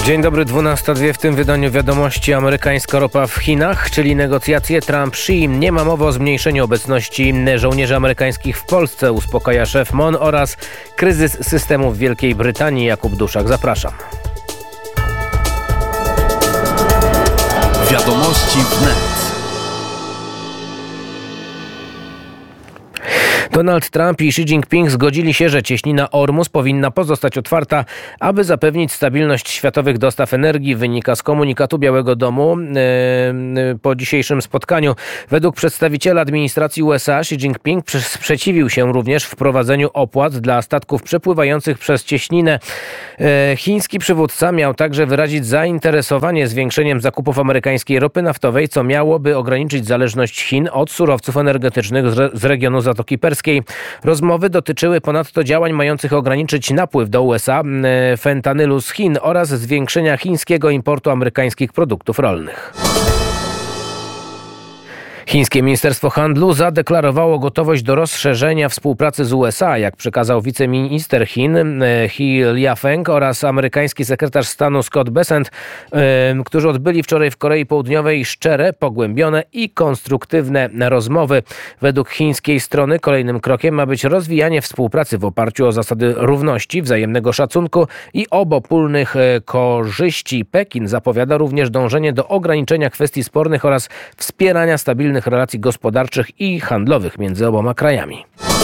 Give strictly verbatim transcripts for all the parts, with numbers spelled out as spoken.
Dzień dobry, dwunasta dwie w tym wydaniu wiadomości. Amerykańska ropa w Chinach, czyli negocjacje Trump-Xi. Nie ma mowy o zmniejszeniu obecności żołnierzy amerykańskich w Polsce, uspokaja szef M O N, oraz kryzys systemu w Wielkiej Brytanii. Jakub Duszak, zapraszam. Wiadomości wnet. Donald Trump i Xi Jinping zgodzili się, że cieśnina Ormus powinna pozostać otwarta, aby zapewnić stabilność światowych dostaw energii, wynika z komunikatu Białego Domu yy, po dzisiejszym spotkaniu. Według przedstawiciela administracji U S A Xi Jinping sprzeciwił się również wprowadzeniu opłat dla statków przepływających przez cieśninę. Yy, chiński przywódca miał także wyrazić zainteresowanie zwiększeniem zakupów amerykańskiej ropy naftowej, co miałoby ograniczyć zależność Chin od surowców energetycznych z, re- z regionu Zatoki Perskiej. Rozmowy dotyczyły ponadto działań mających ograniczyć napływ do U S A fentanylu z Chin oraz zwiększenia chińskiego importu amerykańskich produktów rolnych. Chińskie Ministerstwo Handlu zadeklarowało gotowość do rozszerzenia współpracy z U S A, jak przekazał wiceminister Chin He Liafeng oraz amerykański sekretarz stanu Scott Bessent, którzy odbyli wczoraj w Korei Południowej szczere, pogłębione i konstruktywne rozmowy. Według chińskiej strony kolejnym krokiem ma być rozwijanie współpracy w oparciu o zasady równości, wzajemnego szacunku i obopólnych korzyści. Pekin zapowiada również dążenie do ograniczenia kwestii spornych oraz wspierania stabilnych relacji gospodarczych i handlowych między oboma krajami.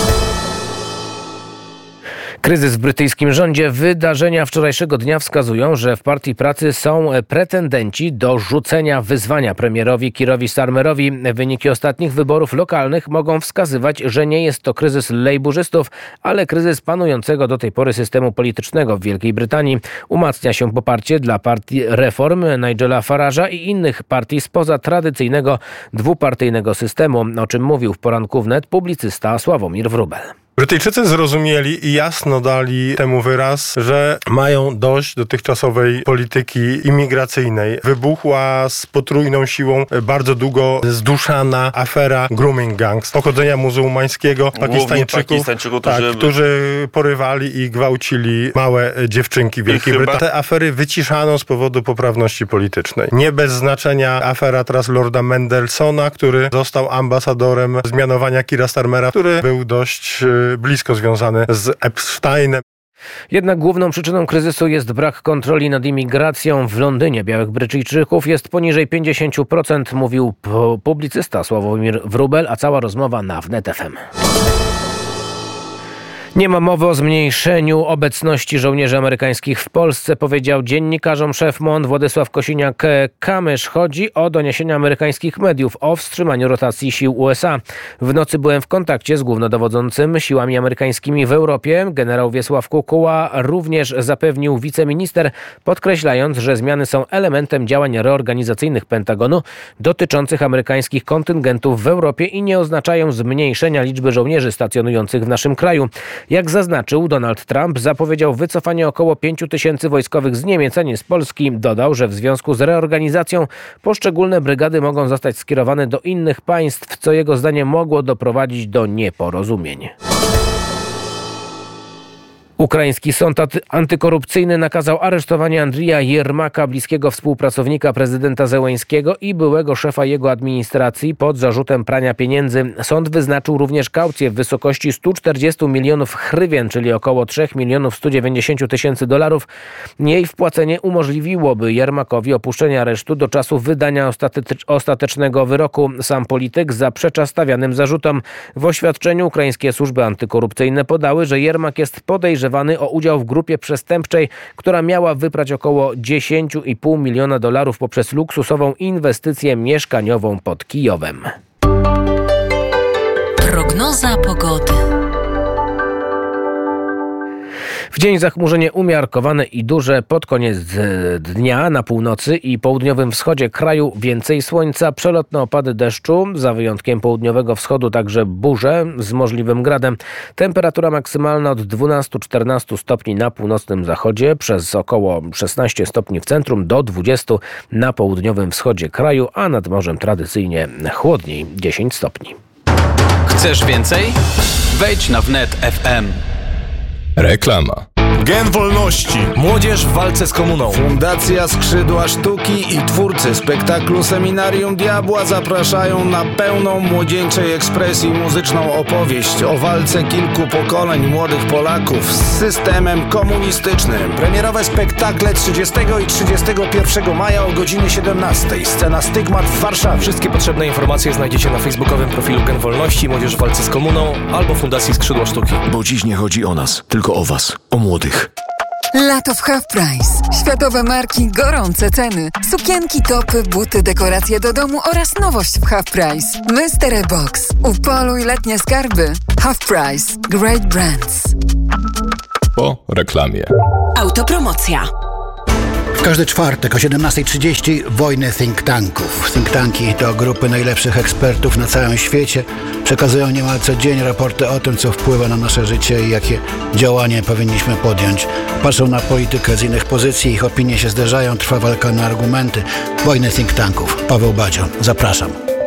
Kryzys w brytyjskim rządzie. Wydarzenia wczorajszego dnia wskazują, że w Partii Pracy są pretendenci do rzucenia wyzwania premierowi Keerowi Starmerowi. Wyniki ostatnich wyborów lokalnych mogą wskazywać, że nie jest to kryzys lejburzystów, ale kryzys panującego do tej pory systemu politycznego w Wielkiej Brytanii. Umacnia się poparcie dla partii Reform Nigela Farage'a i innych partii spoza tradycyjnego dwupartyjnego systemu, o czym mówił w poranku wnet publicysta Sławomir Wróbel. Brytyjczycy zrozumieli i jasno dali temu wyraz, że mają dość dotychczasowej polityki imigracyjnej. Wybuchła z potrójną siłą bardzo długo zduszana afera grooming gangs pochodzenia muzułmańskiego, Pakistańczyków, Pakistańczyków tak, którzy... którzy porywali i gwałcili małe dziewczynki w Wielkiej Brytanii. Te afery wyciszano z powodu poprawności politycznej. Nie bez znaczenia afera teraz Lorda Mendelsona, który został ambasadorem zmianowania Keira Starmera, który był dość blisko związany z Epsteinem. Jednak główną przyczyną kryzysu jest brak kontroli nad imigracją. W Londynie białych Brytyjczyków jest poniżej pięćdziesiąt procent, mówił publicysta Sławomir Wróbel, a cała rozmowa na Wnet F M. Nie ma mowy o zmniejszeniu obecności żołnierzy amerykańskich w Polsce, powiedział dziennikarzom szef M O N Władysław Kosiniak-Kamysz. Chodzi o doniesienia amerykańskich mediów o wstrzymaniu rotacji sił U S A. W nocy byłem w kontakcie z głównodowodzącym siłami amerykańskimi w Europie. Generał Wiesław Kukuła również zapewnił wiceminister, podkreślając, że zmiany są elementem działań reorganizacyjnych Pentagonu dotyczących amerykańskich kontyngentów w Europie i nie oznaczają zmniejszenia liczby żołnierzy stacjonujących w naszym kraju. Jak zaznaczył, Donald Trump zapowiedział wycofanie około pięciu tysięcy wojskowych z Niemiec, a nie z Polski. Dodał, że w związku z reorganizacją poszczególne brygady mogą zostać skierowane do innych państw, co jego zdaniem mogło doprowadzić do nieporozumień. Ukraiński sąd antykorupcyjny nakazał aresztowanie Andrija Jermaka, bliskiego współpracownika prezydenta Zełeńskiego i byłego szefa jego administracji, pod zarzutem prania pieniędzy. Sąd wyznaczył również kaucję w wysokości stu czterdziestu milionów hrywien, czyli około trzech milionów stu dziewięćdziesięciu tysięcy dolarów. Jej wpłacenie umożliwiłoby Jermakowi opuszczenie aresztu do czasu wydania ostatecz- ostatecznego wyroku. Sam polityk zaprzecza stawianym zarzutom. W oświadczeniu ukraińskie służby antykorupcyjne podały, że Jermak jest podejrzewany o udział w grupie przestępczej, która miała wyprać około dziesięć i pół miliona dolarów poprzez luksusową inwestycję mieszkaniową pod Kijowem. Prognoza pogody. W dzień zachmurzenie umiarkowane i duże, pod koniec dnia na północy i południowym wschodzie kraju więcej słońca, przelotne opady deszczu, za wyjątkiem południowego wschodu także burze z możliwym gradem. Temperatura maksymalna od dwunastu do czternastu stopni na północnym zachodzie, przez około szesnaście stopni w centrum do dwudziestu na południowym wschodzie kraju, a nad morzem tradycyjnie chłodniej dziesięć stopni. Chcesz więcej? Wejdź na wnet kropka f m. Reklama. Gen Wolności. Młodzież w walce z komuną. Fundacja Skrzydła Sztuki i twórcy spektaklu Seminarium Diabła zapraszają na pełną młodzieńczej ekspresji muzyczną opowieść o walce kilku pokoleń młodych Polaków z systemem komunistycznym. Premierowe spektakle trzydziestego i trzydziestego pierwszego maja o godzinie siedemnastej. Scena Stygmat w Warszawie. Wszystkie potrzebne informacje znajdziecie na facebookowym profilu Gen Wolności, Młodzież w walce z komuną albo Fundacji Skrzydła Sztuki. Bo dziś nie chodzi o nas, tylko o was, o młodych. Lato w Half Price. Światowe marki, gorące ceny. Sukienki, topy, buty, dekoracje do domu oraz nowość w Half Price. Mystery Box. Upoluj letnie skarby. Half Price. Great brands. Po reklamie. Autopromocja. W każdy czwartek o siedemnasta trzydzieści wojny think tanków. Think tanki to grupy najlepszych ekspertów na całym świecie. Przekazują niemal co dzień raporty o tym, co wpływa na nasze życie i jakie działania powinniśmy podjąć. Patrzą na politykę z innych pozycji, ich opinie się zderzają, trwa walka na argumenty. Wojny think tanków. Paweł Badzio. Zapraszam.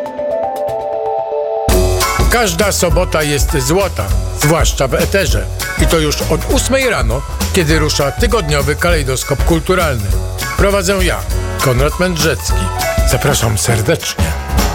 Każda sobota jest złota, zwłaszcza w eterze. I to już od ósmej rano, kiedy rusza tygodniowy kalejdoskop kulturalny. Prowadzę ja, Konrad Mędrzecki. Zapraszam serdecznie.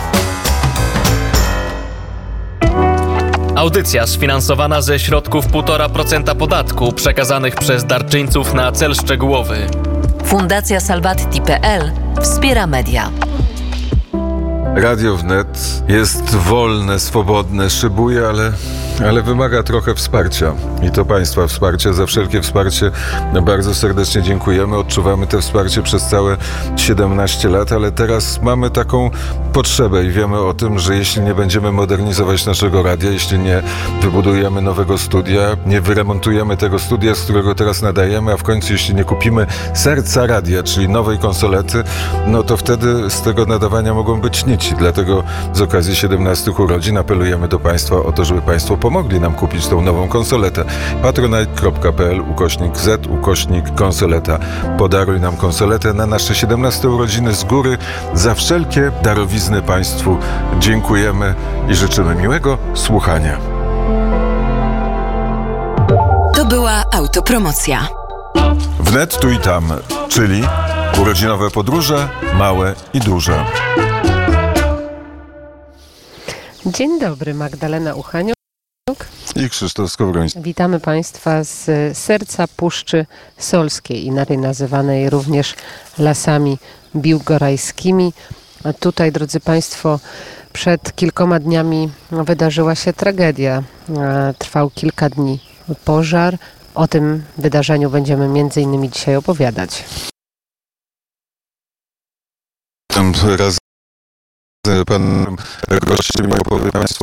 Audycja sfinansowana ze środków półtora procent podatku przekazanych przez darczyńców na cel szczegółowy. Fundacja Salvati kropka pe el wspiera media. Radio Wnet jest wolne, swobodne, szybuje, ale, ale wymaga trochę wsparcia. I to Państwa wsparcie. Za wszelkie wsparcie bardzo serdecznie dziękujemy. Odczuwamy to wsparcie przez całe siedemnaście lat, ale teraz mamy taką potrzebę i wiemy o tym, że jeśli nie będziemy modernizować naszego radia, jeśli nie wybudujemy nowego studia, nie wyremontujemy tego studia, z którego teraz nadajemy, a w końcu jeśli nie kupimy serca radia, czyli nowej konsolety, no to wtedy z tego nadawania mogą być nici. Dlatego z okazji siedemnastych urodzin apelujemy do Państwa o to, żeby Państwo pomogli nam kupić tą nową konsoletę. patronite kropka pe el ukośnik z ukośnik konsoleta. Podaruj nam konsoletę na nasze siedemnaste urodziny z góry. Za wszelkie darowizny Państwu dziękujemy i życzymy miłego słuchania. To była autopromocja. Wnet tu i tam, czyli urodzinowe podróże, małe i duże. Dzień dobry, Magdalena Uchaniuk i Krzysztof Skowroński. Witamy Państwa z serca Puszczy Solskiej, inaczej nazywanej również Lasami Biłgorajskimi. A tutaj, drodzy Państwo, przed kilkoma dniami wydarzyła się tragedia. Trwał kilka dni pożar. O tym wydarzeniu będziemy między innymi dzisiaj opowiadać. Raz pan gościem mi opowie Państwu,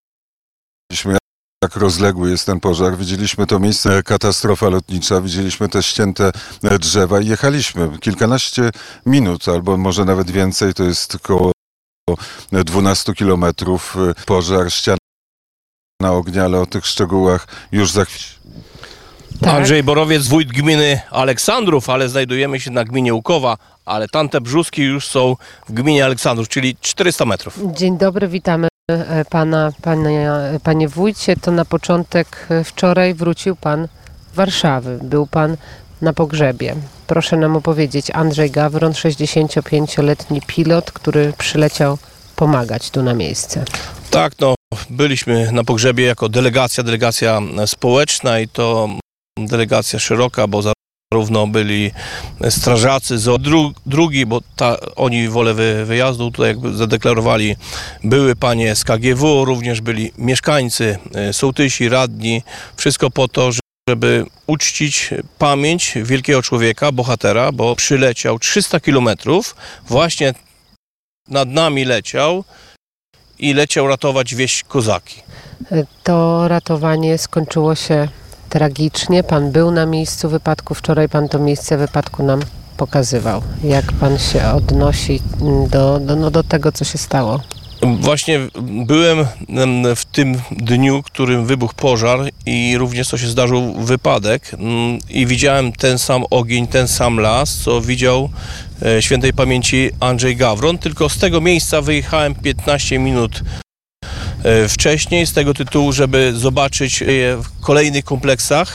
jak rozległy jest ten pożar. Widzieliśmy to miejsce, katastrofa lotnicza, widzieliśmy te ścięte drzewa i jechaliśmy kilkanaście minut, albo może nawet więcej, to jest około dwanaście kilometrów. Pożar, ściana ognia, ale o tych szczegółach już za chwilę. Tak. Andrzej Borowiec, wójt gminy Aleksandrów, ale znajdujemy się na gminie Łukowa, ale tamte brzuski już są w gminie Aleksandrów, czyli czterysta metrów. Dzień dobry, witamy pana, panie, panie wójcie. To na początek wczoraj wrócił pan z Warszawy. Był pan na pogrzebie. Proszę nam opowiedzieć, Andrzej Gawron, sześćdziesięciopięcioletni pilot, który przyleciał pomagać tu na miejsce. Tak, no, byliśmy na pogrzebie jako delegacja, delegacja społeczna i to delegacja szeroka, bo zarówno byli strażacy, z dru, drugi, bo ta, oni wolę wy, wyjazdu tutaj jakby zadeklarowali, były panie z K G W, również byli mieszkańcy, sołtysi, radni, wszystko po to, żeby uczcić pamięć wielkiego człowieka, bohatera, bo przyleciał trzysta kilometrów, właśnie nad nami leciał i leciał ratować wieś Kozaki. To ratowanie skończyło się tragicznie. Pan był na miejscu wypadku. Wczoraj pan to miejsce wypadku nam pokazywał. Jak pan się odnosi do, do, no, do tego, co się stało? Właśnie byłem w tym dniu, w którym wybuchł pożar i również to się zdarzył wypadek i widziałem ten sam ogień, ten sam las, co widział świętej pamięci Andrzej Gawron, tylko z tego miejsca wyjechałem piętnaście minut wcześniej z tego tytułu, żeby zobaczyć je w kolejnych kompleksach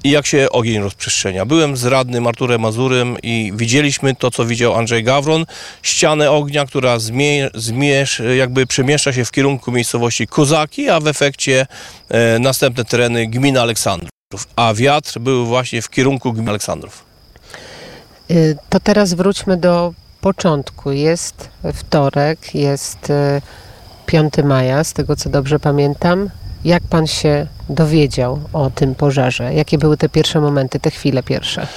i jak się ogień rozprzestrzenia. Byłem z radnym Arturem Mazurem i widzieliśmy to, co widział Andrzej Gawron, ścianę ognia, która zmie, zmierz, jakby przemieszcza się w kierunku miejscowości Kozaki, a w efekcie e, następne tereny gminy Aleksandrów. A wiatr był właśnie w kierunku gminy Aleksandrów. To teraz wróćmy do początku. Jest wtorek, jest piątego maja, z tego co dobrze pamiętam. Jak pan się dowiedział o tym pożarze? Jakie były te pierwsze momenty, te chwile pierwsze? E,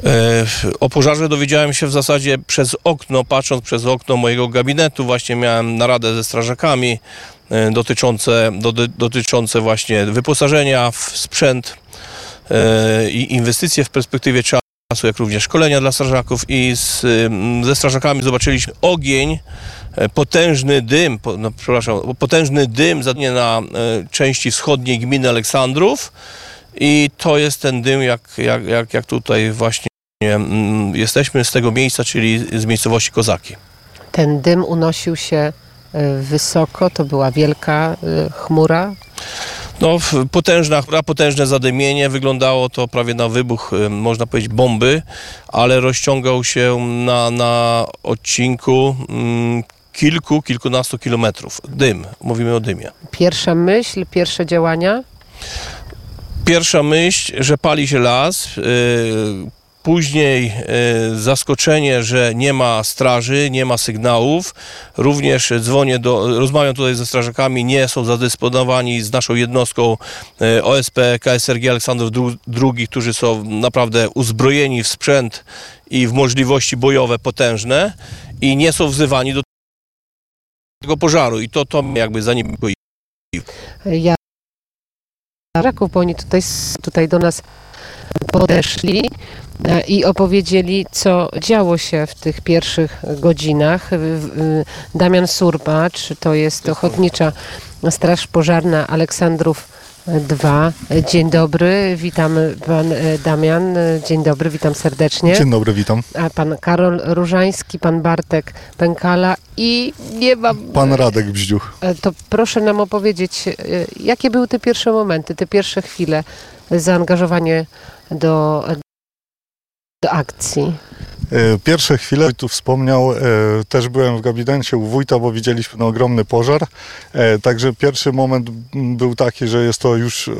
o pożarze dowiedziałem się w zasadzie przez okno, patrząc przez okno mojego gabinetu. Właśnie miałem naradę ze strażakami e, dotyczące, do, dotyczące właśnie wyposażenia w sprzęt e, i inwestycje w perspektywie czasu, jak również szkolenia dla strażaków i z, ze strażakami zobaczyliśmy ogień, potężny dym, no, przepraszam, potężny dym zadnie na e, części wschodniej gminy Aleksandrów i to jest ten dym, jak, jak, jak, jak tutaj właśnie mm, jesteśmy z tego miejsca, czyli z miejscowości Kozaki. Ten dym unosił się wysoko, to była wielka y, chmura. No, potężna chmura, potężne zadymienie, wyglądało to prawie na wybuch, można powiedzieć, bomby, ale rozciągał się na, na odcinku mm, kilku, kilkunastu kilometrów. Dym, mówimy o dymie. Pierwsza myśl, pierwsze działania? Pierwsza myśl, że pali się las. Yy, Później y, zaskoczenie, że nie ma straży, nie ma sygnałów. Również dzwonię do, rozmawiam tutaj ze strażakami, nie są zadysponowani z naszą jednostką y, O S P K S R G Aleksandrów drugi, którzy są naprawdę uzbrojeni w sprzęt i w możliwości bojowe potężne i nie są wzywani do tego pożaru. I to, to jakby zaniepokoiło. Ja strażaków, bo oni tutaj, tutaj do nas podeszli i opowiedzieli, co działo się w tych pierwszych godzinach. Damian Surbacz, to jest Ochotnicza Straż Pożarna Aleksandrów dwa. Dzień dobry, witam pan Damian. Dzień dobry, witam serdecznie. Dzień dobry, witam. A pan Karol Różański, pan Bartek Pękala i nie mam... Pan Radek Bździuch. To proszę nam opowiedzieć, jakie były te pierwsze momenty, te pierwsze chwile, zaangażowanie do, do akcji. Pierwsze chwile, tu wspomniał, też byłem w gabinecie u wójta, bo widzieliśmy no, ogromny pożar. Także pierwszy moment był taki, że jest to już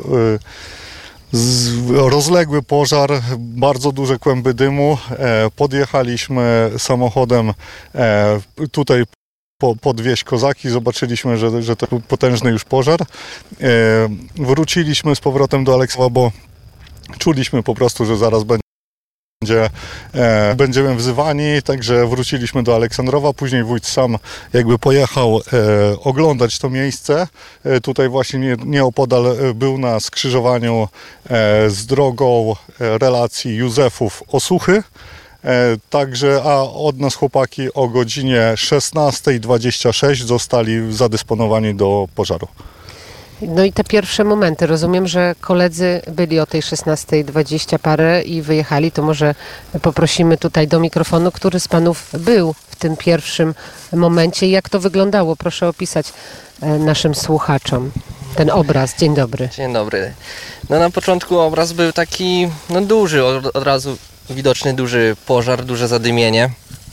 rozległy pożar, bardzo duże kłęby dymu. Podjechaliśmy samochodem tutaj pod wieś Kozaki, zobaczyliśmy, że, że to był potężny już pożar. Wróciliśmy z powrotem do Aleksandrowa, bo czuliśmy po prostu, że zaraz będzie, e, będziemy wzywani, także wróciliśmy do Aleksandrowa. Później wójt sam jakby pojechał e, oglądać to miejsce. E, tutaj właśnie nie, nieopodal był na skrzyżowaniu e, z drogą e, relacji Józefów-Osuchy. E, także, a od nas chłopaki o godzinie szesnastej dwadzieścia sześć zostali zadysponowani do pożaru. No i te pierwsze momenty. Rozumiem, że koledzy byli o tej szesnastej dwadzieścia parę i wyjechali. To może poprosimy tutaj do mikrofonu, który z panów był w tym pierwszym momencie. Jak to wyglądało? Proszę opisać naszym słuchaczom ten obraz. Dzień dobry. Dzień dobry. No na początku obraz był taki no duży, od, od razu widoczny duży pożar, duże zadymienie.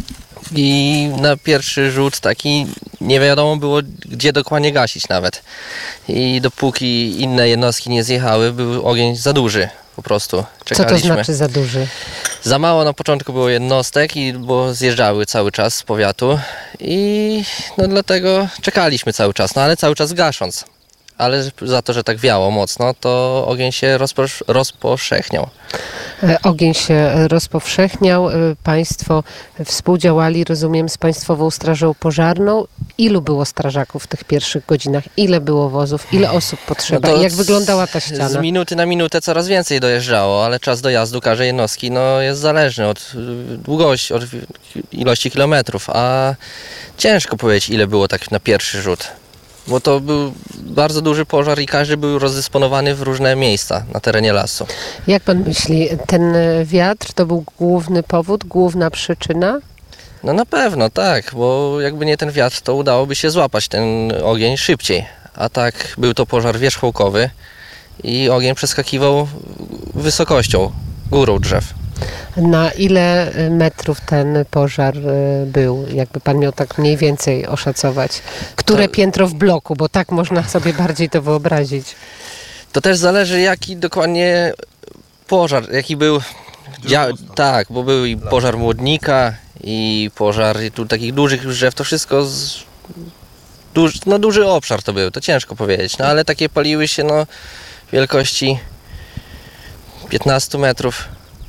I na pierwszy rzut taki nie wiadomo było, gdzie dokładnie gasić nawet. I dopóki inne jednostki nie zjechały, był ogień za duży po prostu. Czekaliśmy. Co to znaczy za duży? Za mało na początku było jednostek, i bo zjeżdżały cały czas z powiatu i no dlatego czekaliśmy cały czas, no ale cały czas gasząc. Ale za to, że tak wiało mocno, to ogień się rozpo- rozpowszechniał. Ogień się rozpowszechniał. Państwo współdziałali, rozumiem, z Państwową Strażą Pożarną. Ilu było strażaków w tych pierwszych godzinach? Ile było wozów? Ile osób potrzeba? No jak wyglądała ta ściana? Z minuty na minutę coraz więcej dojeżdżało, ale czas dojazdu każdej jednostki no, jest zależny od długości, od ilości kilometrów, a ciężko powiedzieć, ile było tak na pierwszy rzut. Bo to był bardzo duży pożar i każdy był rozdysponowany w różne miejsca na terenie lasu. Jak pan myśli, ten wiatr to był główny powód, główna przyczyna? No na pewno tak, bo jakby nie ten wiatr, to udałoby się złapać ten ogień szybciej. A tak był to pożar wierzchołkowy i ogień przeskakiwał wysokością, górą drzew. Na ile metrów ten pożar był? Jakby pan miał tak mniej więcej oszacować? Które to... piętro w bloku, bo tak można sobie bardziej to wyobrazić. To też zależy, jaki dokładnie pożar, jaki był. Ja, tak, bo był i pożar Młodnika, i pożar i tu takich dużych już drzew, to wszystko z, duż, no duży obszar to był, to ciężko powiedzieć, no ale takie paliły się no wielkości piętnaście metrów.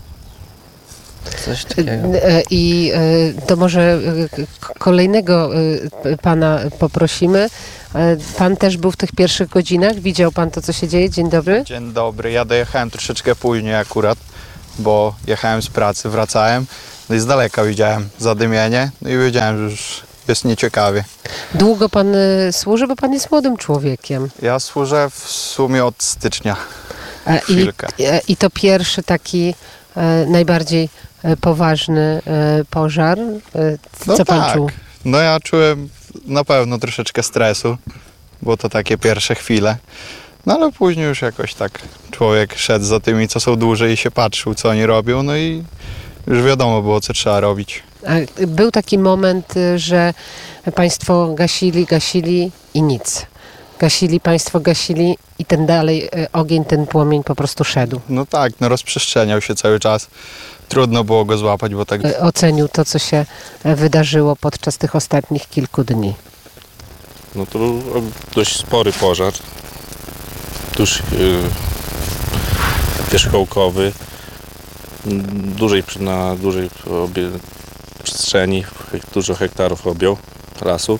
Coś takiego. I to może kolejnego pana poprosimy. Pan też był w tych pierwszych godzinach? Widział pan to, co się dzieje? Dzień dobry. Dzień dobry. Ja dojechałem troszeczkę później akurat, bo jechałem z pracy, wracałem. No i z daleka widziałem zadymienie no i wiedziałem, że już jest nieciekawie. Długo pan służy, bo pan jest młodym człowiekiem. Ja służę w sumie od stycznia. I, I to pierwszy taki e, najbardziej poważny e, pożar. E, co no pan tak. czuł? No ja czułem na pewno troszeczkę stresu, bo to takie pierwsze chwile. No ale później już jakoś tak człowiek szedł za tymi, co są dłużej i się patrzył, co oni robią, no i już wiadomo było, co trzeba robić. A był taki moment, że państwo gasili, gasili i nic. Gasili, państwo gasili i ten dalej ogień, ten płomień po prostu szedł. No tak, no rozprzestrzeniał się cały czas. Trudno było go złapać, bo tak... Ocenił to, co się wydarzyło podczas tych ostatnich kilku dni. No to był dość spory pożar. Tuż yy, wierzchołkowy. Dużej, na dużej obie, przestrzeni, dużo hektarów objął lasu.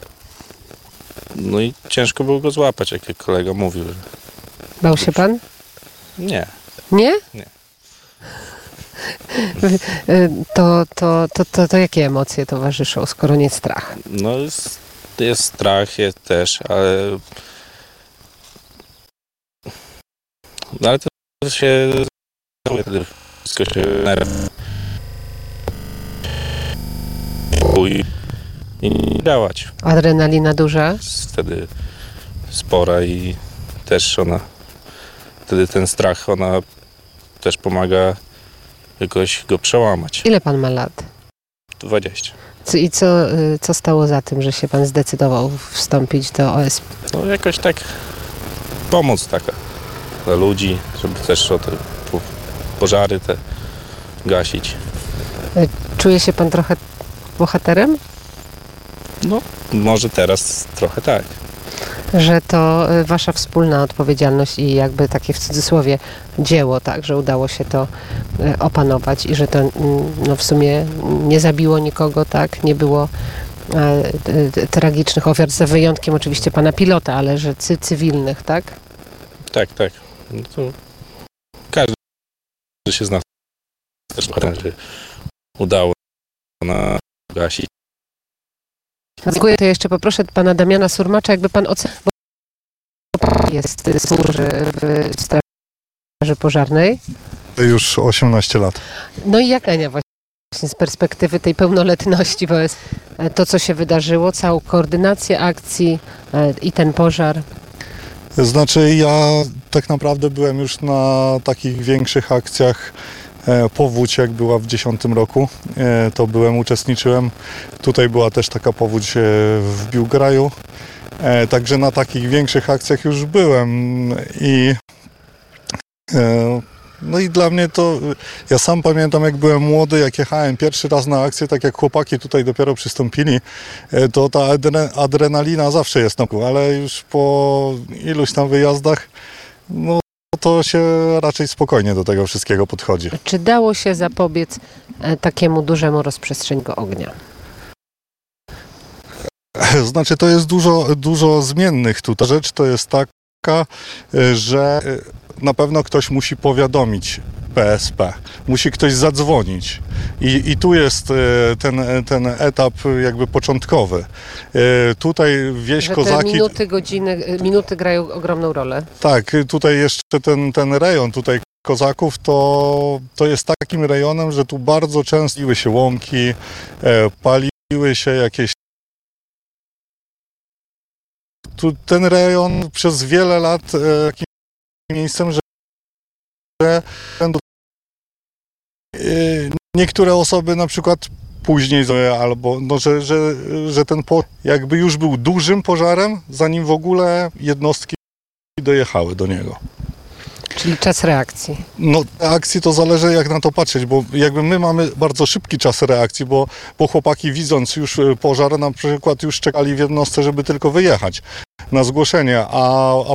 No i ciężko było go złapać, jak kolega mówił. Bał się pan? Nie. Nie? Nie. To, to, to, to, to jakie emocje towarzyszą, skoro nie strach? No jest, jest strach, jest też, ale... No ale to się... Wszystko się... I, i działać. Adrenalina duża? Wtedy spora i też ona... Wtedy ten strach, ona też pomaga jakoś go przełamać. Ile pan ma lat? dwadzieścia. I co, co stało za tym, że się pan zdecydował wstąpić do O S P? No jakoś tak pomoc taka dla ludzi, żeby też o te pożary te gasić. Czuje się pan trochę bohaterem? No, może teraz trochę tak. Że to wasza wspólna odpowiedzialność i jakby takie w cudzysłowie dzieło, tak, że udało się to opanować i że to no, w sumie nie zabiło nikogo, tak, nie było e, e, tragicznych ofiar, za wyjątkiem oczywiście pana pilota, ale że cy, cywilnych, tak? Tak, tak. No to każdy się zna, że udało na gasić. Dziękuję. To jeszcze poproszę pana Damiana Surmacza, jakby pan ocenił, bo pan jest, służy w straży pożarnej. Już osiemnaście lat. No i jak ocenia właśnie z perspektywy tej pełnoletności, bo jest to, co się wydarzyło, całą koordynację akcji i ten pożar? Znaczy ja tak naprawdę byłem już na takich większych akcjach. Powódź, jak była w dziesiątym roku, to byłem, uczestniczyłem. Tutaj była też taka powódź w Biłgraju. Także na takich większych akcjach już byłem i no i dla mnie to, ja sam pamiętam, jak byłem młody, jak jechałem pierwszy raz na akcję, tak jak chłopaki tutaj dopiero przystąpili, to ta adrenalina zawsze jest, no, ale już po iluś tam wyjazdach, no to się raczej spokojnie do tego wszystkiego podchodzi. Czy dało się zapobiec takiemu dużemu rozprzestrzenieniu ognia? Znaczy to jest dużo, dużo zmiennych tutaj. Rzecz to jest taka, że na pewno ktoś musi powiadomić P S P, musi ktoś zadzwonić i, i tu jest ten, ten etap jakby początkowy. Tutaj wieś że te Kozaki... minuty, godziny, minuty grają ogromną rolę. Tak, tutaj jeszcze ten, ten rejon tutaj Kozaków to, to jest takim rejonem, że tu bardzo często paliły się łąki, paliły się jakieś... Tu ten rejon przez wiele lat miejscem, że niektóre osoby na przykład później, albo no, że, że, że ten pożar jakby już był dużym pożarem, zanim w ogóle jednostki dojechały do niego. Czyli czas reakcji. No reakcji to zależy jak na to patrzeć, bo jakby my mamy bardzo szybki czas reakcji, bo, bo chłopaki widząc już pożar na przykład już czekali w jednostce, żeby tylko wyjechać na zgłoszenie, a, a